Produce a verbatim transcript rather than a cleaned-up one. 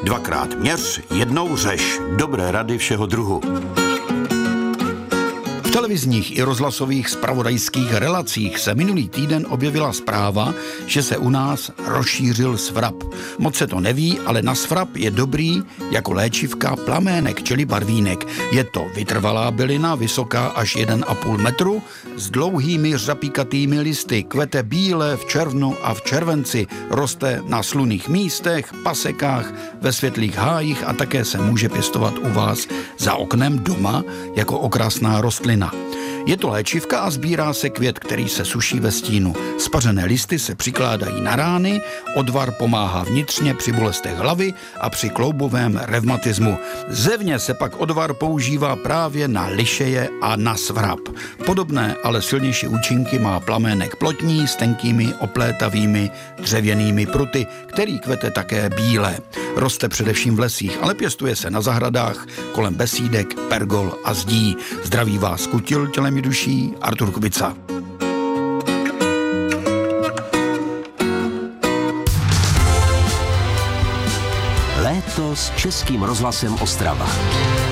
Dvakrát měř, jednou řeš. Dobré rady všeho druhu. V televizních i rozhlasových zpravodajských relacích se minulý týden objevila zpráva, že se u nás rozšířil svrap. Moc se to neví, ale na svrap je dobrý jako léčivka plamének, čili barvínek. Je to vytrvalá bylina, vysoká až jeden a půl metru, s dlouhými řapíkatými listy, kvete bíle v červnu a v červenci, roste na slunných místech, pasekách, ve světlých hájích a také se může pěstovat u vás za oknem doma jako okrasná rostlina. Je to léčivka a sbírá se květ, který se suší ve stínu. Spařené listy se přikládají na rány, odvar pomáhá vnitřně při bolestech hlavy a při kloubovém revmatismu. Zevně se pak odvar používá právě na lišeje a na svrap. Podobné, ale silnější účinky má plamének plotní s tenkými oplétavými dřevěnými pruty, který kvete také bíle. Roste především v lesích, ale pěstuje se na zahradách, kolem besídek, pergol a zdí. Zdraví vás Kutil, tělem i duší, Artur Kubica. Léto s Českým rozhlasem Ostrava.